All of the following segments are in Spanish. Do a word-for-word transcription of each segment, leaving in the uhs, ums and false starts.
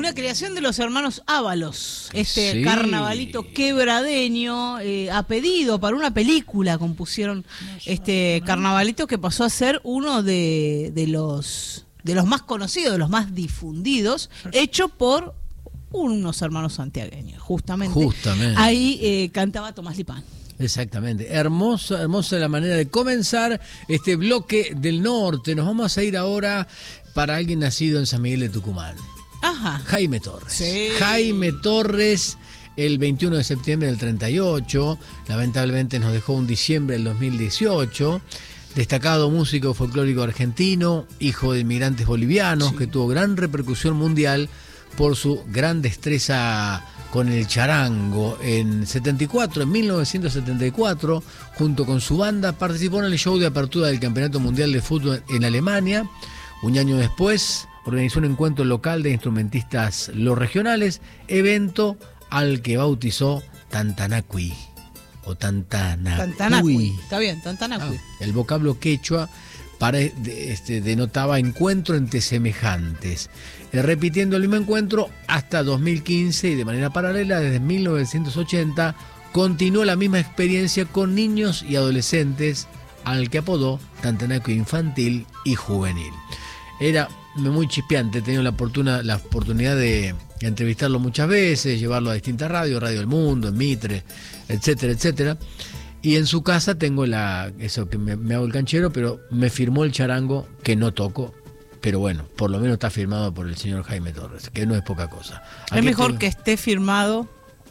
Una creación de los hermanos Ábalos, este Sí. carnavalito quebradeño, eh, a pedido para una película compusieron este carnavalito que pasó a ser uno de, de los de los más conocidos, de los más difundidos, hecho por unos hermanos santiagueños, justamente. Justamente. Ahí eh, cantaba Tomás Lipán. Exactamente, hermosa, hermosa la manera de comenzar este bloque del norte. Nos vamos a ir ahora para alguien nacido en San Miguel de Tucumán. Ajá. Jaime Torres. Sí. Jaime Torres, el veintiuno de septiembre del treinta y ocho, lamentablemente nos dejó un diciembre del dos mil dieciocho. Destacado músico folclórico argentino, hijo de inmigrantes bolivianos, sí, que tuvo gran repercusión mundial por su gran destreza con el charango. En setenta y cuatro, en mil novecientos setenta y cuatro, junto con su banda, participó en el show de apertura del Campeonato Mundial de Fútbol en Alemania. Un año después, organizó un encuentro local de instrumentistas los regionales, evento al que bautizó Tantanacui. O Tantanacui. Tantanacui. Está bien, Tantanacui. Ah, el vocablo quechua para, este, denotaba encuentro entre semejantes, eh, repitiendo el mismo encuentro hasta dos mil quince y de manera paralela desde mil novecientos ochenta continuó la misma experiencia con niños y adolescentes, al que apodó Tantanacui infantil y juvenil. Era muy chispeante, he tenido la, oportuna, la oportunidad de entrevistarlo muchas veces, llevarlo a distintas radios, Radio del Mundo, en Mitre, etcétera, etcétera. Y en su casa tengo la eso que me, me hago el canchero, pero me firmó el charango que no toco, pero bueno, por lo menos está firmado por el señor Jaime Torres, que no es poca cosa. Es Aquí mejor tengo, que esté firmado,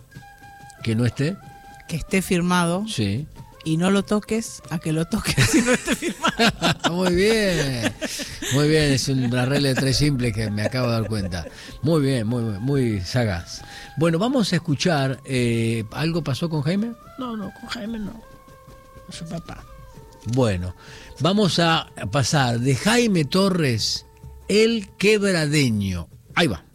que no esté, que esté firmado, sí, y no lo toques, a que lo toques y no esté firmado. Muy bien, muy bien, es una regla de tres simples que me acabo de dar cuenta. Muy bien, muy muy sagaz. Bueno, vamos a escuchar, eh, ¿algo pasó con Jaime? No, no, con Jaime no, con su papá. Bueno, vamos a pasar de Jaime Torres, el quebradeño. Ahí va.